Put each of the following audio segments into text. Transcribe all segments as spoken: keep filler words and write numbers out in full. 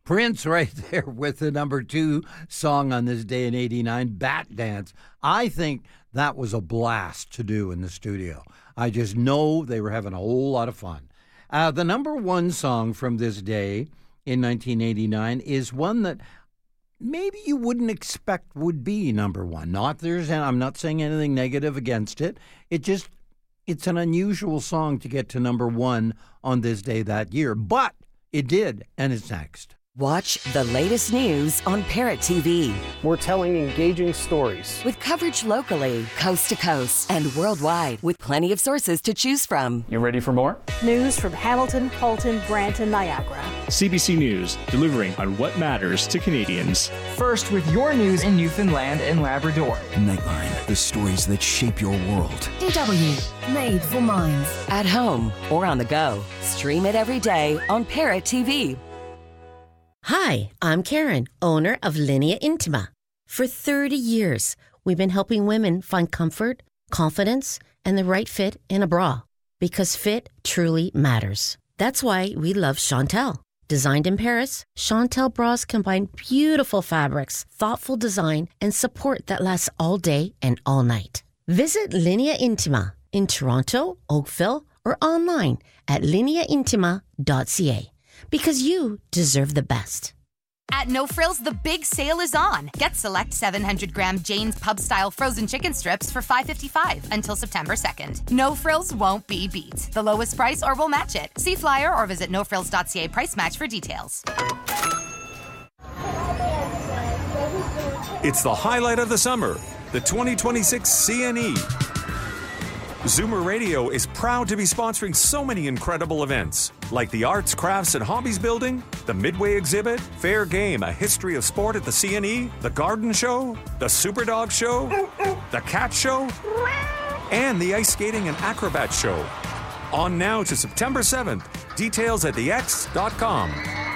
Prince right there with the number two song on this day in eighty-nine, Bat Dance. I think that was a blast to do in the studio. I just know they were having a whole lot of fun. Uh, the number one song from this day in nineteen eighty-nine is one that maybe you wouldn't expect would be number one. Not there's, I'm not saying anything negative against it. It just, it's an unusual song to get to number one on this day that year. But it did, and it's next. Watch the latest news on Parrot T V. We're telling engaging stories with coverage locally, coast to coast, and worldwide, with plenty of sources to choose from. You ready for more? News from Hamilton, Halton, Brantton, Niagara. C B C News, delivering on what matters to Canadians. First with your news in Newfoundland and Labrador. Nightline, the stories that shape your world. D W, made for minds. At home or on the go, stream it every day on Parrot T V. Hi, I'm Karen, owner of Linea Intima. For thirty years, we've been helping women find comfort, confidence, and the right fit in a bra. Because fit truly matters. That's why we love Chantel. Designed in Paris, Chantel bras combine beautiful fabrics, thoughtful design, and support that lasts all day and all night. Visit Linea Intima in Toronto, Oakville, or online at linea intima dot c a. Because you deserve the best. At No Frills, the big sale is on. Get select seven hundred gram Jane's Pub-style frozen chicken strips for five dollars and fifty-five cents until September second. No Frills won't be beat. The lowest price or we'll match it. See flyer or visit no frills dot c a price match for details. It's the highlight of the summer, the twenty twenty-six C N E. Zoomer Radio is proud to be sponsoring so many incredible events, like the Arts, Crafts, and Hobbies Building, the Midway Exhibit, Fair Game, a history of sport at the C N E, the Garden Show, the Superdog Show, the Cat Show, and the Ice Skating and Acrobat Show. On now to September seventh. Details at the x dot com.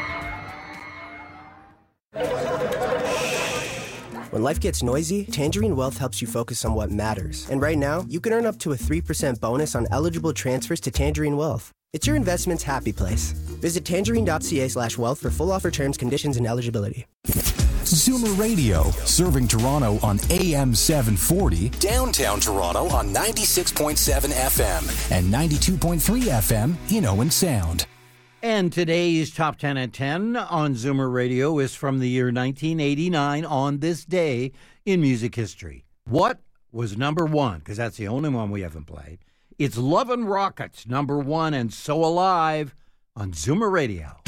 When life gets noisy, Tangerine Wealth helps you focus on what matters. And right now, you can earn up to a three percent bonus on eligible transfers to Tangerine Wealth. It's your investment's happy place. Visit tangerine dot c a slash wealth for full offer terms, conditions, and eligibility. Zoomer Radio, serving Toronto on A M seven forty, downtown Toronto on ninety-six point seven F M and ninety-two point three F M in Owen Sound. And today's Top ten at ten on Zoomer Radio is from the year nineteen eighty-nine on this day in music history. What was number one? Because that's the only one we haven't played. It's Love and Rockets, number one, and So Alive on Zoomer Radio.